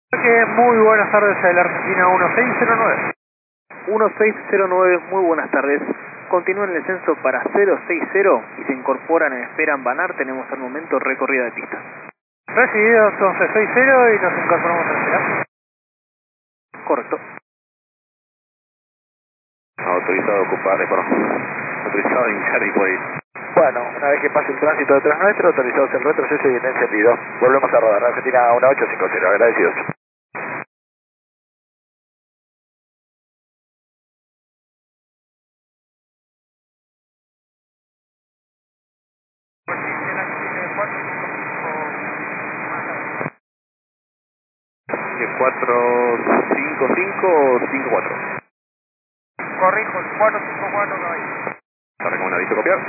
Muy buenas tardes a la Argentina 1609. 1609, muy buenas tardes. Continúan el descenso para 060 y se incorporan en espera en Banar. Tenemos al momento recorrida de pista. Recibido 1160 y nos incorporamos a la espera. Correcto. Autorizado a ocupar, autorizado a iniciar y puede ir. Bueno, una vez que pase el tránsito detrás nuestro, autorizados el retroceso y el encendido. Volvemos a rodar. Argentina 1850, agradecidos. ¿De 455 o 54? Corrijo, el 454 caballo. ¿Está recomendadito copiar?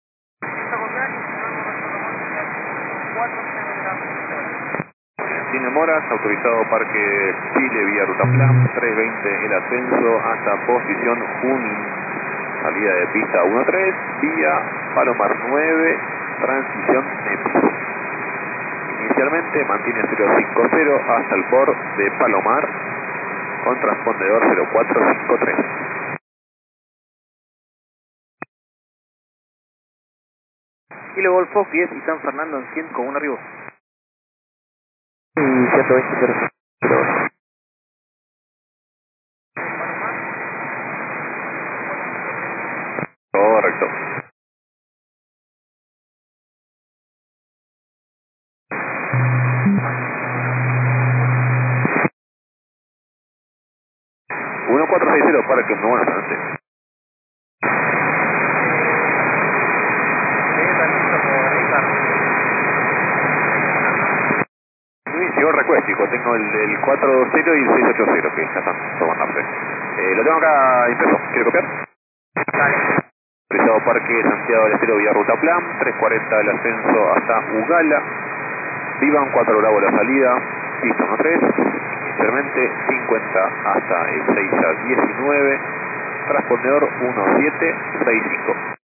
Sin demoras, autorizado Parque Chile vía Ruta Plan, 320 el ascenso hasta posición Junín. Salida de pista 13, vía Palomar 9, transición Nepi. Inicialmente mantiene 050 hasta el port de Palomar con transpondedor 0453. Kilo Golf Fox 10 y San Fernando en 100 con un arribo. Y 120, pero... Correcto. Uno cuatro seis cero para que no van a francés. Inicio request, hijo. Tengo el 40 y el 680 que ya están tomando fe. Lo tengo acá impreso. ¿Quiere copiar? Dale. Autorizado Parque Santiago del Estero vía Ruta Plan, 340 el ascenso hasta Ugala. Vivan 4 grados la salida, pista 13, inicialmente 50 hasta el 6 a 19, transpondedor 1765.